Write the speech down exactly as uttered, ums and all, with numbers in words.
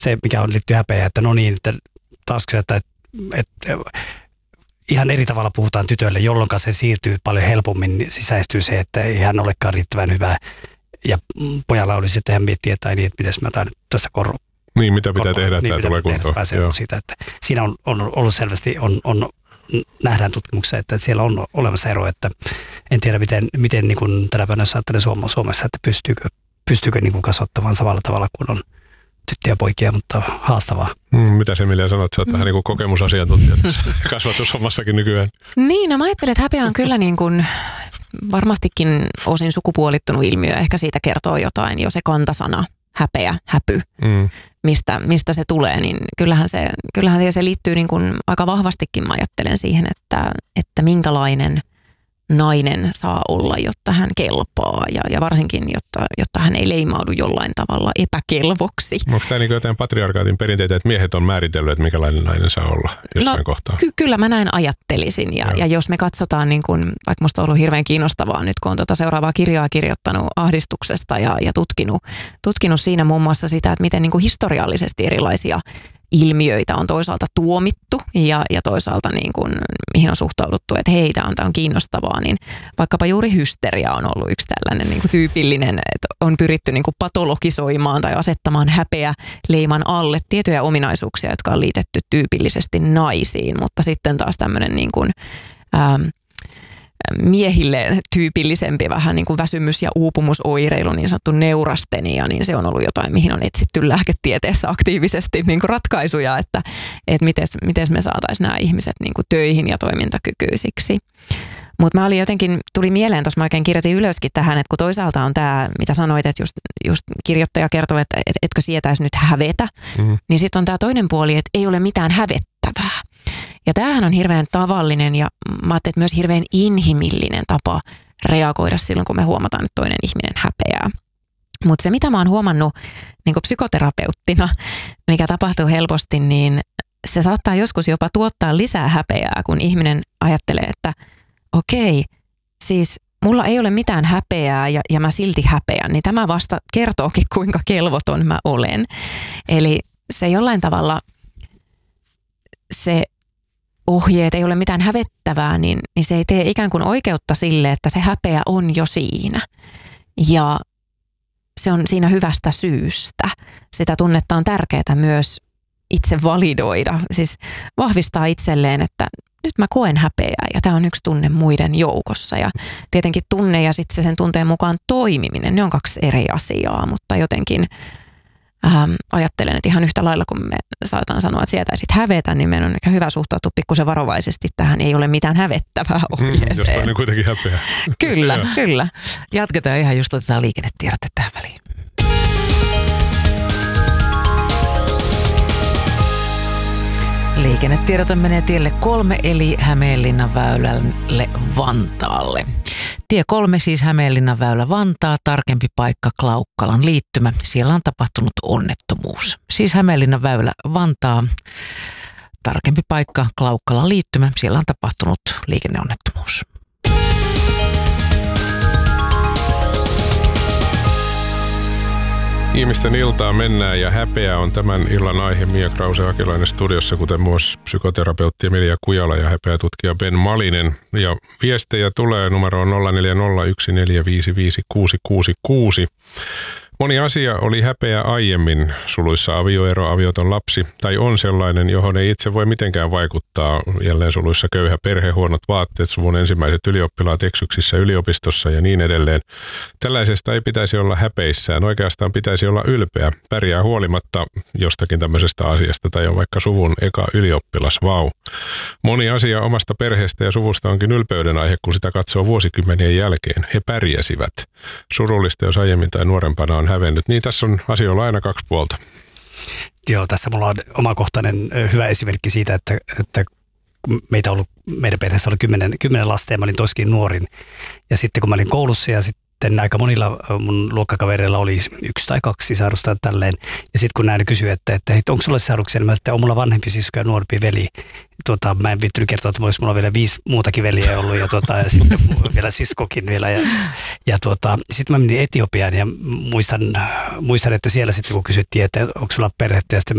se, mikä on liittyy häpeään, että no niin, että taas että, että, että ihan eri tavalla puhutaan tytöille, jolloin se siirtyy paljon helpommin, sisäistyy se, että ei hän olekaan riittävän hyvä. Ja pojalla olisi, että hän miettii, että, niin, että miten mä tain tästä korru. Niin, mitä pitää korru, tehdä, että niin, tämä tulee kuntoon. Siitä, että siinä on, on ollut selvästi, on, on, nähdään tutkimuksessa, että siellä on olemassa ero, että en tiedä, miten, miten niin kuin tänä päivänä jos ajattelee Suomessa, että pystyykö, pystyykö niin kuin kasvattamaan samalla tavalla kuin on tyttöjä ja poikia, mutta haastavaa. Mm, mitä se Emilia sanot? Sä oot mm. vähän niin kuin kokemusasiantuntija kasvatushommassakin nykyään. Niin, no mä ajattelen, että häpeä on kyllä niin kuin varmastikin osin sukupuolittunut ilmiö. Ehkä siitä kertoo jotain jo se kantasana, häpeä, häpy, mm. mistä, mistä se tulee. Niin kyllähän se, kyllähän se liittyy niin kuin aika vahvastikin, mä ajattelen siihen, että, että minkälainen nainen saa olla, jotta hän kelpaa ja, ja varsinkin, jotta, jotta hän ei leimaudu jollain tavalla epäkelvoksi. Onko tämä niin jotain patriarkaatin perinteitä, että miehet on määritellyt, että minkälainen nainen saa olla jossain no, kohtaa? Ky- kyllä mä näin ajattelisin ja, ja jos me katsotaan, niin kun, vaikka musta on ollut hirveän kiinnostavaa nyt, kun on tuota seuraavaa kirjaa kirjoittanut ahdistuksesta ja, ja tutkinut, tutkinut siinä muun muassa sitä, että miten niin kuin historiallisesti erilaisia ilmiöitä on toisaalta tuomittu ja, ja toisaalta niin kuin, mihin on suhtauduttu, että hei, tämä on, tämä on kiinnostavaa, niin vaikkapa juuri hysteria on ollut yksi tällainen niin kuin tyypillinen, että on pyritty niin kuin patologisoimaan tai asettamaan häpeä leiman alle tiettyjä ominaisuuksia, jotka on liitetty tyypillisesti naisiin, mutta sitten taas tämmöinen niin kuin, ähm, miehille tyypillisempi vähän niin kuin väsymys- ja uupumusoireilu, niin sanottu neurastenia, niin se on ollut jotain, mihin on etsitty lääketieteessä aktiivisesti niin kuin ratkaisuja, että, että miten me saataisiin nämä ihmiset niin kuin töihin ja toimintakykyisiksi. Mutta mä olin jotenkin, tuli mieleen, tuossa mä oikein kirjoitin ylöskin tähän, että kun toisaalta on tämä, mitä sanoit, että just, just kirjoittaja kertoo, että et, etkö sietäisi nyt hävetä, mm-hmm. niin sitten on tämä toinen puoli, että ei ole mitään hävettävää. Ja tämähän on hirveän tavallinen ja mä ajattelin, että myös hirveän inhimillinen tapa reagoida silloin, kun me huomataan, että toinen ihminen häpeää. Mutta se, mitä mä oon huomannut niin kuin psykoterapeuttina, mikä tapahtuu helposti, niin se saattaa joskus jopa tuottaa lisää häpeää, kun ihminen ajattelee, että okei, siis mulla ei ole mitään häpeää ja, ja mä silti häpeän, niin tämä vasta kertookin, kuinka kelvoton mä olen. Eli se jollain tavalla se ohjeet ei ole mitään hävettävää, niin, niin se ei tee ikään kuin oikeutta sille, että se häpeä on jo siinä. Ja se on siinä hyvästä syystä. Sitä tunnetta on tärkeää myös itse validoida, siis vahvistaa itselleen, että nyt mä koen häpeää ja tämä on yksi tunne muiden joukossa. Ja tietenkin tunne ja sitten se sen tunteen mukaan toimiminen, ne on kaksi eri asiaa, mutta jotenkin Ähm, ajattelen, että ihan yhtä lailla, kun me saataan sanoa, että sieltä sit hävetä, niin meidän on ehkä hyvä suhtautua pikkusen varovaisesti tähän. Ei ole mitään hävettävää ohjeeseen. Mm, jostain on kuitenkin häpeä. Kyllä, kyllä. Jatketaan ihan just otetaan liikennetiedot tähän väliin. Liikennetiedote menee tielle kolme eli Hämeenlinnan väylälle Vantaalle. Tie kolme siis Hämeenlinnan väylä Vantaa, tarkempi paikka Klaukkalan liittymä. Siellä on tapahtunut onnettomuus. Siis Hämeenlinnan väylä Vantaa, tarkempi paikka Klaukkalan liittymä. Siellä on tapahtunut liikenneonnettomuus. Ihmisten iltaa mennään ja häpeä on tämän illan aihe. Mia Krause-Hakilainen studiossa, kuten myös psykoterapeutti Emilia Kujala ja häpeätutkija Ben Malinen. Ja viestejä tulee numeroon nolla neljä nolla yksi neljä viisi viisi kuusi kuusi kuusi. Moni asia oli häpeä aiemmin, suluissa avioero, avioton lapsi, tai on sellainen, johon ei itse voi mitenkään vaikuttaa, jälleen suluissa köyhä perhe, huonot vaatteet, suvun ensimmäiset ylioppilaat eksyksissä yliopistossa ja niin edelleen. Tällaisesta ei pitäisi olla häpeissään, oikeastaan pitäisi olla ylpeä, pärjää huolimatta jostakin tämmöisestä asiasta, tai on vaikka suvun eka ylioppilas, vau. Moni asia omasta perheestä ja suvusta onkin ylpeyden aihe, kun sitä katsoo vuosikymmenien jälkeen. He pärjäsivät. Surullista, jos aiemmin tai nuorempana on hävennyt. Niin tässä on asioilla aina kaksi puolta. Joo, tässä mulla on omakohtainen hyvä esimerkki siitä, että, että meitä on ollut, meidän perheessä oli kymmenen, kymmenen lasta ja mä olin toskin nuorin. Ja sitten kun mä olin koulussa ja sitten aika monilla mun luokkakavereilla oli yksi tai kaksi sisarusta tälleen. Ja sitten kun näin kysyi, että, että hei, onko sulla sisaruksia, niin mä sitten on mulla vanhempi sisko ja nuorempi veli. Tuota, mä en viittynyt kertoa, että mulla on vielä viisi muutakin veliä ollut ja, tuota, ja sitten vielä siskokin vielä. Ja, ja tuota, sitten mä menin Etiopiaan ja muistan, muistan, että siellä sitten kun kysyttiin, että onko sulla perhettä ja sitten